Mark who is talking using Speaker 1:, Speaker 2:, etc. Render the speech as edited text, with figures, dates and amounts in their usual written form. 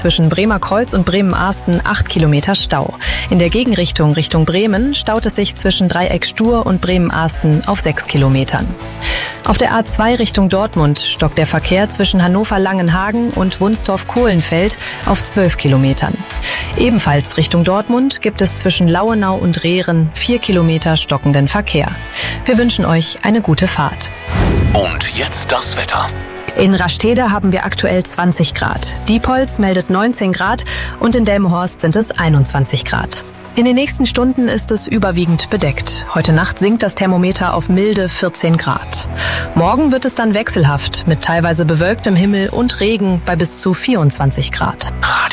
Speaker 1: zwischen Bremerkreuz und Bremen-Asten 8 Kilometer Stau. In der Gegenrichtung Richtung Bremen staut es sich zwischen Dreieck Stur und Bremen-Asten auf 6 Kilometern. Auf der A2 Richtung Dortmund stockt der Verkehr zwischen Hannover-Langenhagen und Wunstorf-Kohlenfeld auf 12 Kilometern. Ebenfalls Richtung Dortmund gibt es zwischen Lauenau und Rehren 4 Kilometer stockenden Verkehr. Wir wünschen euch eine gute Fahrt.
Speaker 2: Und jetzt das Wetter.
Speaker 1: In Rastede haben wir aktuell 20 Grad. Diepholz meldet 19 Grad und in Delmenhorst sind es 21 Grad. In den nächsten Stunden ist es überwiegend bedeckt. Heute Nacht sinkt das Thermometer auf milde 14 Grad. Morgen wird es dann wechselhaft mit teilweise bewölktem Himmel und Regen bei bis zu 24 Grad.